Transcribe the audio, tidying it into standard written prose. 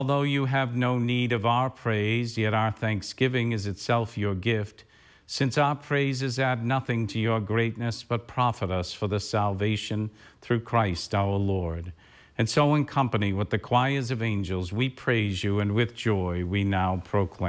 Although you have no need of our praise, yet our thanksgiving is itself your gift, since our praises add nothing to your greatness, but profit us for the salvation through Christ our Lord. And so in company with the choirs of angels, we praise you, and with joy we now proclaim.